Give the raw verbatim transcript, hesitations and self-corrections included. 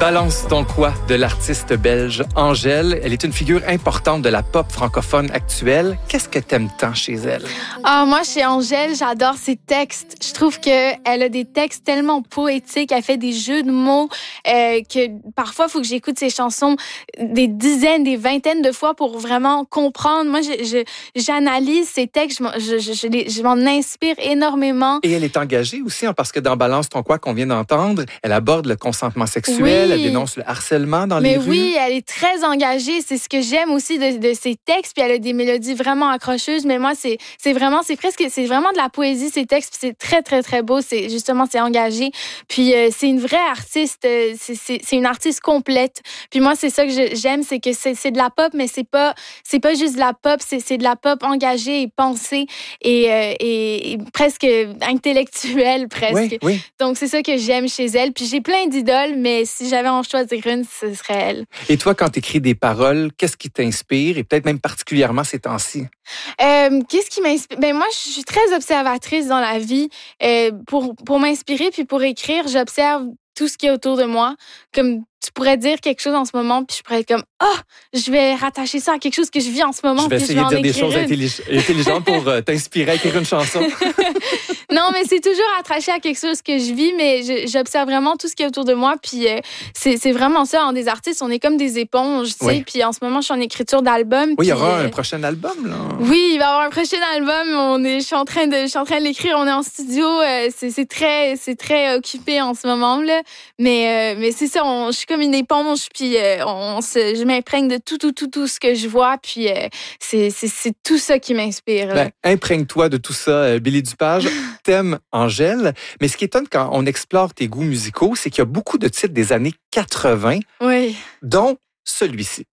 Balance ton quoi de l'artiste belge Angèle. Elle est une figure importante de la pop francophone actuelle. Qu'est-ce que t'aimes tant chez elle? Ah, moi, chez Angèle, j'adore ses textes. Je trouve qu'elle a des textes tellement poétiques. Elle fait des jeux de mots euh, que parfois, il faut que j'écoute ses chansons des dizaines, des vingtaines de fois pour vraiment comprendre. Moi, je, je, j'analyse ses textes. Je, m'en- je, je, je, les- je m'en inspire énormément. Et elle est engagée aussi, hein, parce que dans Balance ton quoi qu'on vient d'entendre, elle aborde le consentement sexuel, Oui. elle dénonce le harcèlement dans Mais les rues. oui, elle est très engagée. C'est ce que j'aime aussi de, de ses textes. Puis elle a des mélodies vraiment accrocheuses. Mais moi, c'est, c'est vraiment, c'est presque, c'est vraiment de la poésie, ces textes. Puis c'est très, très, très beau. C'est, justement, c'est engagé. Puis euh, c'est une vraie artiste. euh, C'est, c'est, c'est une artiste complète. Puis moi, c'est ça que je- j'aime, c'est que c'est, c'est de la pop, mais c'est pas, c'est pas juste de la pop. C'est, c'est de la pop engagée et pensée et, euh, et, et presque intellectuelle, presque. Oui, oui. Donc, c'est ça que j'aime chez elle. Puis j'ai plein d'idoles, mais si j'avais à en choisir une, ce serait elle. Et toi, quand tu écris des paroles, qu'est-ce qui t'inspire et peut-être même particulièrement ces temps-ci? Euh, qu'est-ce qui m'inspire? Ben moi, je suis très observatrice dans la vie. Euh, pour, pour m'inspirer puis pour écrire, j'observe tout ce qui est autour de moi. Comme tu pourrais dire quelque chose en ce moment, puis je pourrais être comme « Ah, oh, je vais rattacher ça à quelque chose que je vis en ce moment. » Je vais puis essayer je vais de en dire des écrire choses une. intellig- intelligentes pour euh, t'inspirer à écrire une chanson. Non, mais c'est toujours attaché à quelque chose que je vis, mais je- j'observe vraiment tout ce qui est autour de moi. Puis euh, c'est, c'est vraiment ça. En des artistes, on est comme des éponges, tu sais. Oui. Puis en ce moment, je suis en écriture d'album. Oui, il y puis, aura euh, un prochain album, là. Oui, il va y avoir un prochain album. On est, je suis en train de, je suis en train de l'écrire. On est en studio. Euh, c'est, c'est très, c'est très occupé en ce moment là. Mais, euh, mais c'est ça. On, je suis comme une éponge. Puis euh, on se, je m'imprègne de tout, tout, tout, tout ce que je vois. Puis euh, c'est, c'est, c'est tout ça qui m'inspire. là. Ben, imprègne-toi de tout ça, euh, Billy Dupage. T'aimes Angèle. Mais ce qui étonne quand on explore tes goûts musicaux, c'est qu'il y a beaucoup de titres des années quatre-vingts, Oui. dont celui-ci.